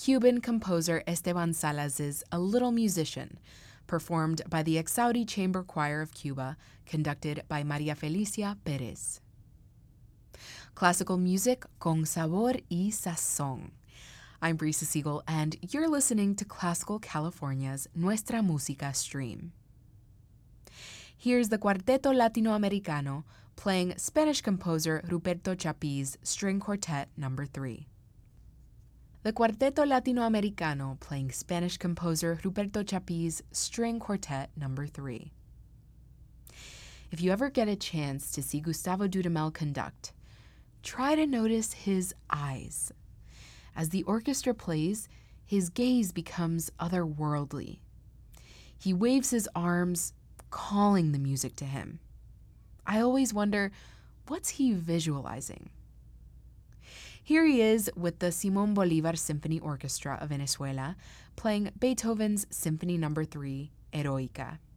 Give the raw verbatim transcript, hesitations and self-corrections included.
Cuban composer Esteban Salas's A Little Musician, performed by the Exaudi Chamber Choir of Cuba, conducted by Maria Felicia Perez. Classical music con sabor y sazón. I'm Brisa Siegel, and you're listening to Classical California's Nuestra Música stream. Here's the Cuarteto Latinoamericano playing Spanish composer Ruperto Chapí's String Quartet number three. The Cuarteto Latinoamericano playing Spanish composer Ruperto Chapí's String Quartet number three. If you ever get a chance to see Gustavo Dudamel conduct, try to notice his eyes. As the orchestra plays, his gaze becomes otherworldly. He waves his arms, calling the music to him. I always wonder, what's he visualizing? Here he is with the Simón Bolívar Symphony Orchestra of Venezuela, playing Beethoven's Symphony number three, Eroica.